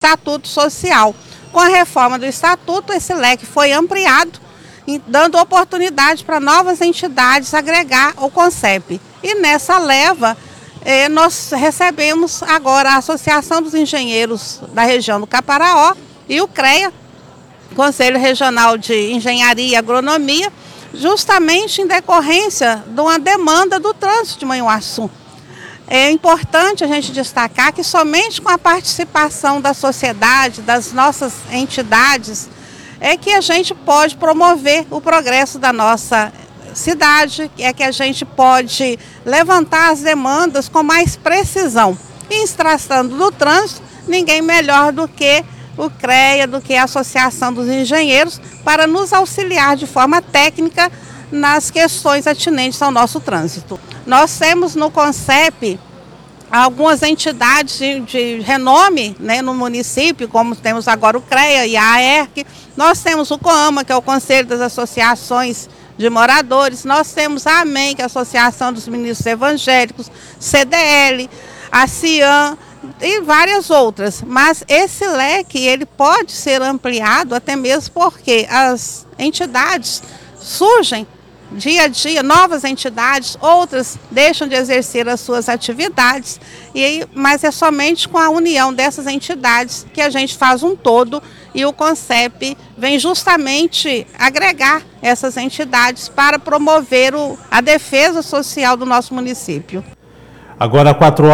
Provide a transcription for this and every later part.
Estatuto Social. Com a reforma do Estatuto, esse leque foi ampliado, dando oportunidade para novas entidades agregar o CONCEP. E nessa leva, nós recebemos agora a Associação dos Engenheiros da região do Caparaó e o CREA, Conselho Regional de Engenharia e Agronomia, justamente em decorrência de uma demanda do trânsito de Manhuaçu. É importante a gente destacar que somente com a participação da sociedade, das nossas entidades, é que a gente pode promover o progresso da nossa cidade, é que a gente pode levantar as demandas com mais precisão. E se tratando do trânsito, ninguém melhor do que o CREA, do que a Associação dos Engenheiros, para nos auxiliar de forma técnica nas questões atinentes ao nosso trânsito. Nós temos no CONCEP algumas entidades de renome, né, no município, como temos agora o CREA e a AERC. Nós temos o COAMA, que é o Conselho das Associações de Moradores. Nós temos a AMEM, que é a Associação dos Ministros Evangélicos, CDL, a CIAN e várias outras. Mas esse leque ele pode ser ampliado até mesmo porque as entidades surgem dia a dia, novas entidades, outras deixam de exercer as suas atividades, mas é somente com a união dessas entidades que a gente faz um todo, e o CONCEP vem justamente agregar essas entidades para promover a defesa social do nosso município. Agora,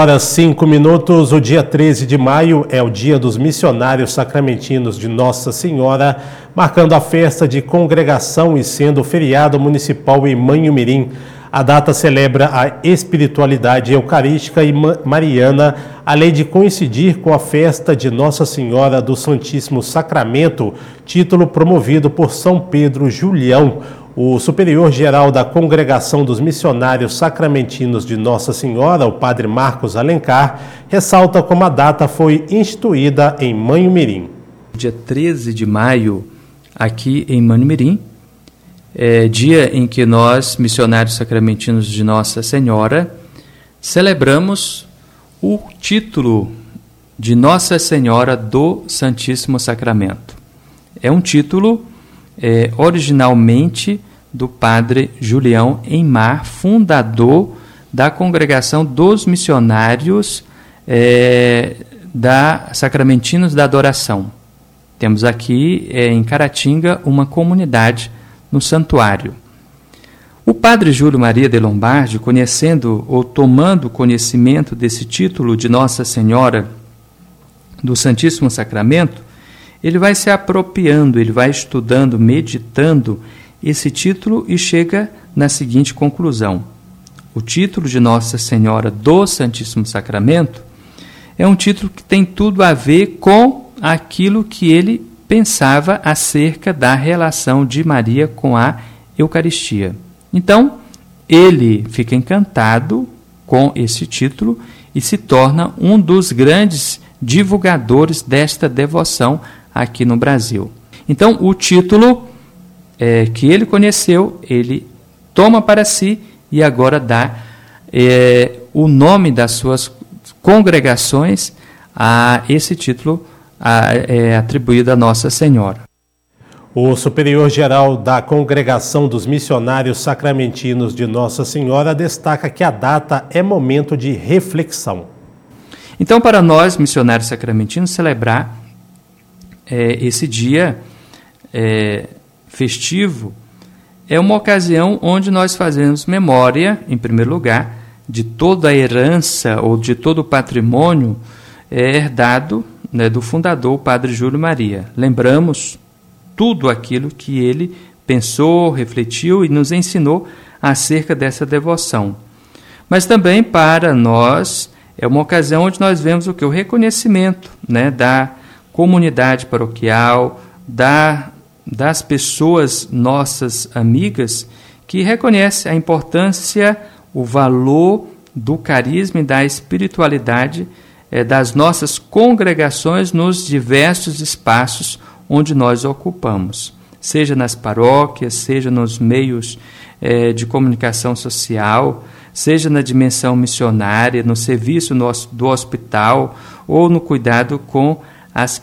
4h05, o dia 13 de maio é o Dia dos Missionários Sacramentinos de Nossa Senhora, marcando a festa de congregação e sendo feriado municipal em Manhumirim. A data celebra a espiritualidade eucarística e mariana, além de coincidir com a festa de Nossa Senhora do Santíssimo Sacramento, título promovido por São Pedro Julião. O superior-geral da Congregação dos Missionários Sacramentinos de Nossa Senhora, o padre Marcos Alencar, ressalta como a data foi instituída em Manhumirim. Dia 13 de maio, aqui em Manhumirim, é dia em que nós, missionários sacramentinos de Nossa Senhora, celebramos o título de Nossa Senhora do Santíssimo Sacramento. É um título originalmente do padre Julião Eimar, fundador da Congregação dos Missionários Sacramentinos da Adoração. Temos aqui em Caratinga uma comunidade no santuário. O padre Júlio Maria de Lombardi, conhecendo ou tomando conhecimento desse título de Nossa Senhora do Santíssimo Sacramento, ele vai se apropriando, ele vai estudando, meditando esse título e chega na seguinte conclusão: o título de Nossa Senhora do Santíssimo Sacramento é um título que tem tudo a ver com aquilo que ele pensava acerca da relação de Maria com a Eucaristia. Então, ele fica encantado com esse título e se torna um dos grandes divulgadores desta devoção aqui no Brasil. Então, o título que ele conheceu, ele toma para si e agora dá o nome das suas congregações a esse título atribuído a Nossa Senhora. O superior-geral da Congregação dos Missionários Sacramentinos de Nossa Senhora destaca que a data é momento de reflexão. Então, para nós, missionários sacramentinos, celebrar esse dia festivo é uma ocasião onde nós fazemos memória, em primeiro lugar, de toda a herança ou de todo o patrimônio herdado, né, do fundador, o padre Júlio Maria. Lembramos tudo aquilo que ele pensou, refletiu e nos ensinou acerca dessa devoção. Mas também para nós é uma ocasião onde nós vemos o reconhecimento, né, da comunidade paroquial, das pessoas nossas amigas que reconhecem a importância, o valor do carisma e da espiritualidade das nossas congregações nos diversos espaços onde nós ocupamos, seja nas paróquias, seja nos meios de comunicação social, seja na dimensão missionária, no serviço do hospital ou no cuidado com as